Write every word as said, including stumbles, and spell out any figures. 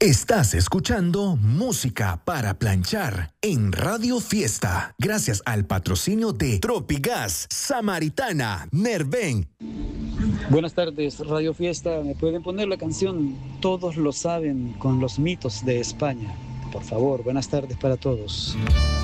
Estás escuchando Música para Planchar en Radio Fiesta, gracias al patrocinio de Tropigas, Samaritana, Nerven. Buenas tardes, Radio Fiesta. ¿Me pueden poner la canción Todos lo saben con los mitos de España? Por favor, buenas tardes para todos.